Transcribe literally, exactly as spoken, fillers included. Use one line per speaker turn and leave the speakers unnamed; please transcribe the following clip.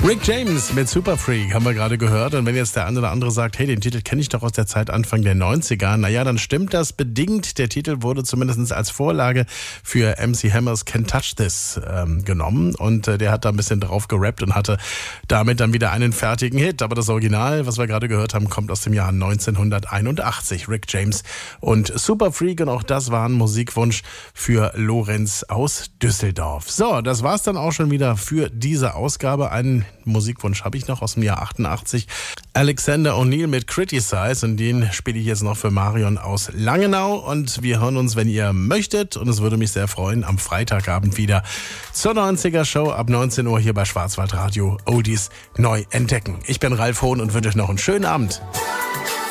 Rick James mit Super Freak haben wir gerade gehört. Und wenn jetzt der eine oder andere sagt, hey, den Titel kenne ich doch aus der Zeit Anfang der neunziger, naja, dann stimmt das bedingt. Der Titel wurde zumindest als Vorlage für M C Hammers Can't Touch This ähm, genommen. Und äh, der hat da ein bisschen drauf gerappt und hatte damit dann wieder einen fertigen Hit. Aber das Original, was wir gerade gehört haben, kommt aus dem Jahr neunzehnhunderteinundachtzig. Rick James und Super Freak. Und auch das war ein Musikwunsch für Lorenz aus Düsseldorf. So, das war's dann auch schon wieder für diese Ausgabe. Einen Musikwunsch habe ich noch aus dem Jahr achtundachtzig. Alexander O'Neal mit Criticize, und den spiele ich jetzt noch für Marion aus Langenau. Und wir hören uns, wenn ihr möchtet, und es würde mich sehr freuen, am Freitagabend wieder zur neunziger Show ab neunzehn Uhr hier bei Schwarzwaldradio Oldies neu entdecken. Ich bin Ralf Hohn und wünsche euch noch einen schönen Abend.